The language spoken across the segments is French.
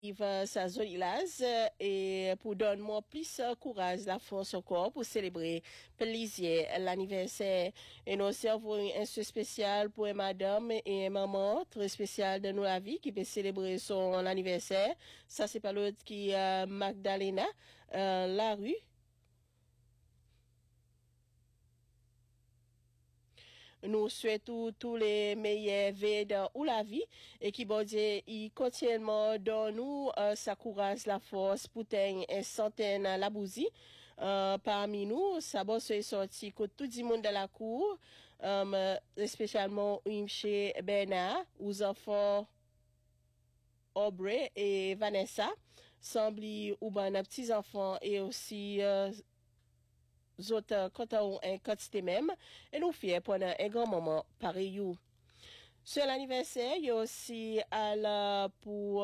sa Zolilaz et pour donner moi plus courage, la force encore pour célébrer plaisir l'anniversaire. Et nous servons un spécial pour madame et maman, très spécial de nous la vie qui peut célébrer son anniversaire. Ça c'est pas l'autre qui Magdalena la rue. Nous souhaitons tous les meilleurs vœux dans la vie et qui bon Dieu, il continuellement donne nous sa courage, la force pour tenir une centaine la bousie parmi nous. Ça bon c'est sorti que tout le monde dans la cour, spécialement chez Bernard, aux enfants Aubrey et Vanessa, semble ou ben petits enfants et aussi autres quand on un quantité même et nous fiers pendant un grand moment pareil. Sur l'anniversaire, il y a aussi pour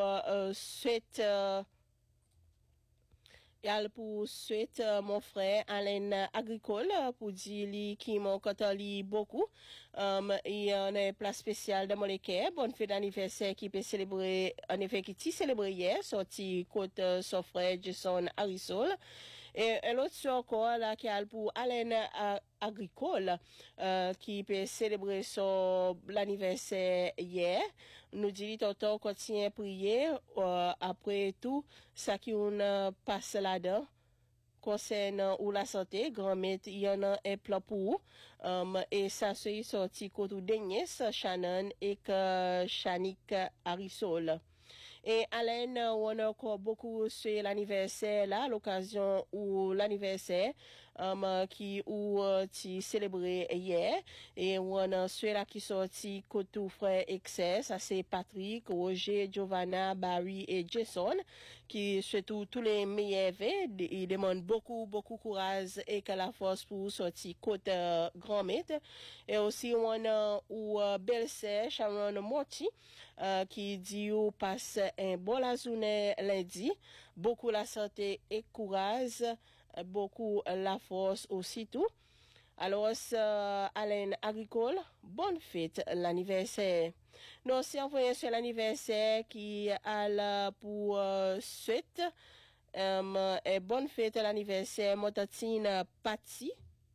souhaite mon frère Alain Agricole pour dire lui qui m'ont content beaucoup. Il y a une place spéciale de mon équipe. Bonne fête d'anniversaire qui peut célébrer, en effet, qui célébrait hier, sorti côté son frère Jason Harrison. Et l'autre soir encore, là, qui a pour Alain Agricole, qui peut célébrer son l'anniversaire hier. Nous dit tonton continue à prier, après tout, ça qui on passe là-dedans. Concernant ou la santé, grand-mère, il y en a un plan pour et ça c'est sorti côté dernier, Shannon et que Shanik Harrison. Et Alain, on a encore beaucoup sur l'anniversaire là, l'occasion où l'anniversaire qui tu célébré hier et on a ceux là qui sorti côté frère excès, ça c'est Patrick, Roger, Giovanna, Barry et Jason qui surtout tous les meilleurs vœux, ils demandent beaucoup courage et que la force pour sortir côté grand-mère et aussi on a ou belle-sœur Sharon Morty qui dit ou passe un bon la journée lundi, beaucoup la santé et courage, beaucoup la force aussi tout. Alors, Alain Agricole, bonne fête l'anniversaire. Nous aussi envoyé sur l'anniversaire qui a pour suite, et bonne fête l'anniversaire, mon tatine Patty.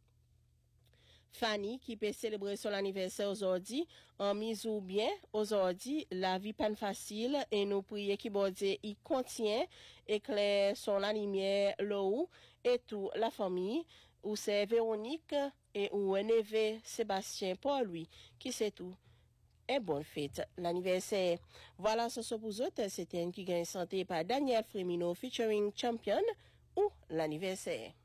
Fanny qui peut célébrer son anniversaire aujourd'hui, en mise ou bien aujourd'hui, la vie pas facile et nous prions qui bon Dieu, il contient éclaire son la lumière l'eau et tout la famille ou c'est Véronique et ou un neveu Sébastien Paul lui qui c'est tout. Et bonne fête l'anniversaire. Voilà ce sont pour autres, c'était un qui gagne santé par Daniel Fremino featuring Champion ou l'anniversaire.